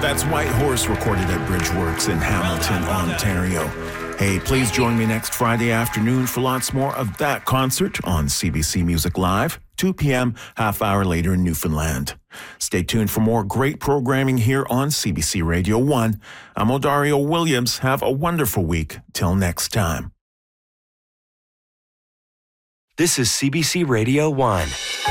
That's White Horse, recorded at Bridgeworks in Hamilton, Ontario. Hey, please join me next Friday afternoon for lots more of that concert on CBC Music Live, 2 p.m., half hour later in Newfoundland. Stay tuned for more great programming here on CBC Radio 1. I'm Odario Williams. Have a wonderful week. Till next time. This is CBC Radio 1.